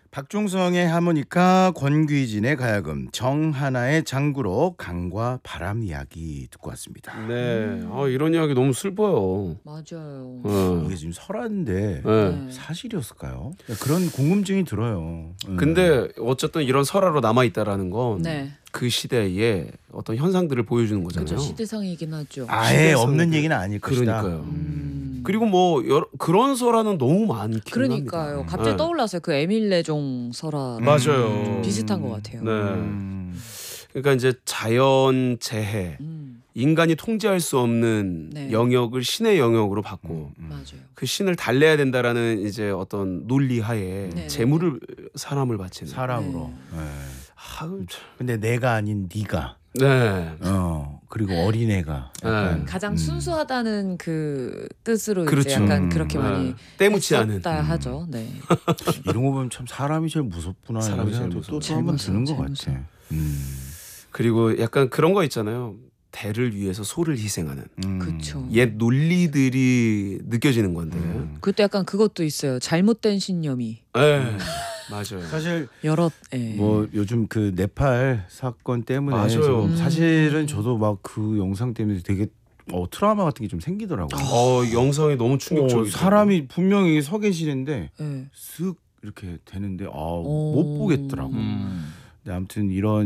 박종성의 하모니카, 권귀진의 가야금, 정하나의 장구로 강과 바람 이야기 듣고 왔습니다. 네, 이런 이야기 너무 슬퍼요. 맞아요. 이게 지금 설화인데 네. 사실이었을까요? 그런 궁금증이 들어요. 근데 어쨌든 이런 설화로 남아 있다라는 건 그 네. 시대의 어떤 현상들을 보여주는 거잖아요. 그죠, 시대상이긴 하죠. 아예 시대성- 없는 얘기는 아닐 것이다. 그러니까요. 그리고 뭐 그런 설화는 너무 많긴 그러니까요. 합니다. 갑자기 네. 떠올랐어요. 그 에밀 레종 설화. 맞아요. 비슷한 것 같아요. 네. 그러니까 이제 자연 재해, 인간이 통제할 수 없는 네. 영역을 신의 영역으로 받고 맞아요. 그 신을 달래야 된다라는 이제 어떤 논리 하에 네, 재물을 사람을 바치는. 사람으로. 네. 아유, 참. 근데 내가 아닌 네가. 네. 그리고 어린애가 약간 가장 순수하다는 그 뜻으로 그렇죠. 이제 약간 그렇게 많이 때묻지 않은. 썼다 하죠. 네. 이런 거 보면 참 사람이 제일 무섭구나. 사람이 이런 제일 생각도 무서워. 또 한번 제일 드는 것 무서워, 같아. 그리고 약간 그런 거 있잖아요. 대를 위해서 소를 희생하는 그렇죠. 옛 논리들이 느껴지는 건데. 그것도 약간 그것도 있어요. 잘못된 신념이 네. 맞아요. 사실 여러 뭐 요즘 그 네팔 사건 때문에 맞아요. 좀 사실은 저도 막 그 영상 때문에 되게 트라우마 같은 게 좀 생기더라고요. 영상이 너무 충격적이죠. 사람이 분명히 서 계시는데 네. 쓱 이렇게 되는데 못 보겠더라고. 근데 아무튼 이런